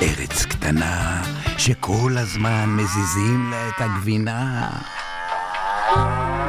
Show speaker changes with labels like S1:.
S1: ארץ קטנה שכל הזמן מזיזים לה את הגבינה.